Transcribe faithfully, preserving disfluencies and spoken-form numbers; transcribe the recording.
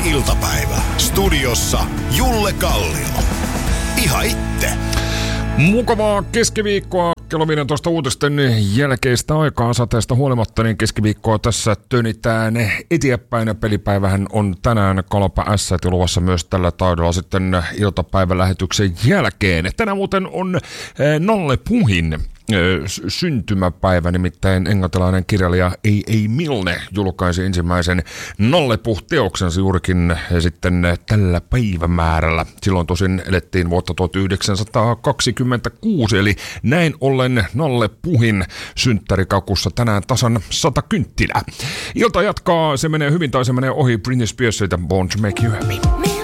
iltapäivä. Studiossa Julle Kallio. Ihan itte. Mukavaa keskiviikkoa. Kello viisitoista uutisten jälkeistä aikaa sateesta huolimatta, niin keskiviikkoa tässä tönitään eteenpäin. Pelipäivähän on tänään Kalpa S luvassa myös tällä taidolla sitten iltapäivän lähetyksen jälkeen. Tänään muuten on Nalle Puhin syntymäpäivä, nimittäin englantilainen kirjailija A A. Milne julkaisi ensimmäisen Nalle Puh-teoksensa juurikin sitten tällä päivämäärällä. Silloin tosin elettiin vuotta tuhatyhdeksänsataakaksikymmentäkuusi, eli näin ollen Nalle Puhin synttärikakussa tänään tasan sata kynttilää. Ilta jatkaa, se menee hyvin tai se menee ohi Britney Spearsilta Born to Make You Happy.